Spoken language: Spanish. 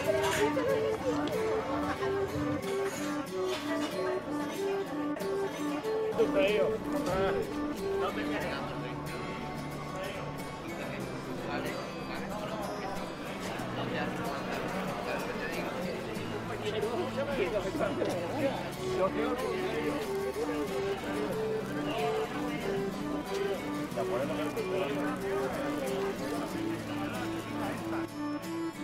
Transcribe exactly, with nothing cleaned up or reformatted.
Tu feo. Ah, no me quedes. Yo creo que